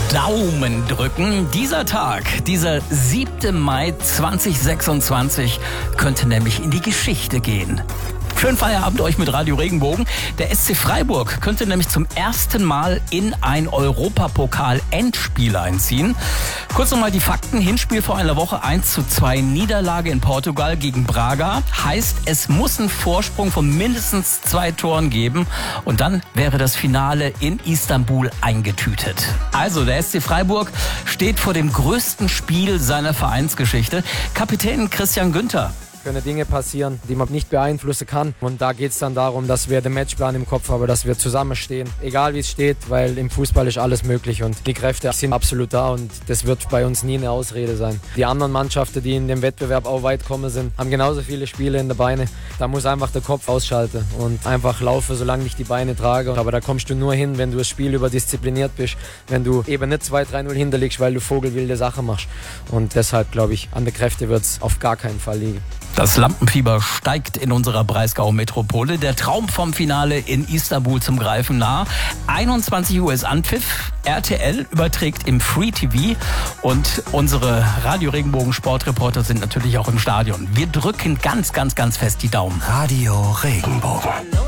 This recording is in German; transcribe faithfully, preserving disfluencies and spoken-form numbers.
Daumen drücken. Dieser Tag, dieser siebte Mai zweitausendsechsundzwanzig, könnte nämlich in die Geschichte gehen. Schönen Feierabend euch mit Radio Regenbogen. Der S C Freiburg könnte nämlich zum ersten Mal in ein Europapokal-Endspiel einziehen. Kurz nochmal die Fakten. Hinspiel vor einer Woche eins zu zwei Niederlage in Portugal gegen Braga. Heißt, es muss einen Vorsprung von mindestens zwei Toren geben. Und dann wäre das Finale in Istanbul eingetütet. Also, der S C Freiburg steht vor dem größten Spiel seiner Vereinsgeschichte. Kapitän Christian Günther. Können Dinge passieren, die man nicht beeinflussen kann. Und da geht es dann darum, dass wir den Matchplan im Kopf haben, dass wir zusammenstehen. Egal wie es steht, weil im Fußball ist alles möglich und die Kräfte sind absolut da und das wird bei uns nie eine Ausrede sein. Die anderen Mannschaften, die in dem Wettbewerb auch weit gekommen sind, haben genauso viele Spiele in den Beinen. Da muss einfach der Kopf ausschalten und einfach laufen, solange ich die Beine trage. Aber da kommst du nur hin, wenn du das Spiel über diszipliniert bist, wenn du eben nicht zwei drei null hinterlegst, weil du vogelwilde Sachen machst. Und deshalb glaube ich, an der Kräfte wird es auf gar keinen Fall liegen. Das Lampenfieber steigt in unserer Breisgau-Metropole. Der Traum vom Finale in Istanbul zum Greifen nah. einundzwanzig Uhr ist Anpfiff. R T L überträgt im Free T V und unsere Radio Regenbogen Sportreporter sind natürlich auch im Stadion. Wir drücken ganz, ganz, ganz fest die Daumen. Radio Regenbogen.